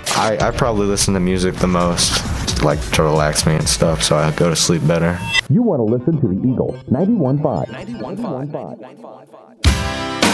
I probably listen to music the most, like to relax me and stuff, so I go to sleep better. You want to listen to the Eagle 91.5.